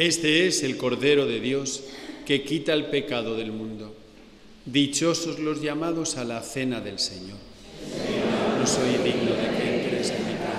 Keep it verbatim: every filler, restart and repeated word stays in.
Este es el Cordero de Dios que quita el pecado del mundo. Dichosos los llamados a la cena del Señor. No soy digno de que entres en mi casa.